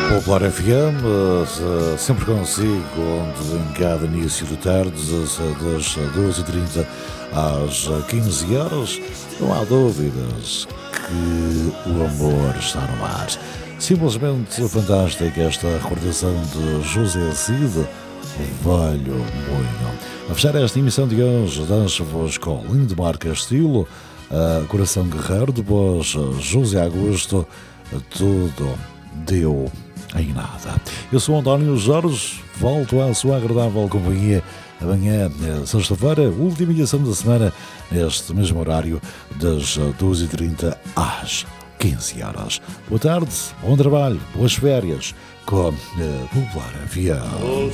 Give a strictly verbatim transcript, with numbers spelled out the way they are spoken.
Popular F M, uh, sempre consigo, onde em cada início de tarde, das doze e trinta às quinze horas, não há dúvidas que o amor está no ar. Simplesmente fantástica esta recordação de José Cid, Velho Moinho. A fechar esta emissão de hoje, deixo-vos com Lindemar Castilho, uh, Coração Guerreiro, depois José Augusto, Tudo Deu em Nada. Eu sou António Jorge, volto à sua agradável companhia amanhã, sexta-feira, última edição da semana, neste mesmo horário, das doze e trinta às quinze horas. Boa tarde, bom trabalho, boas férias com a Popular F M.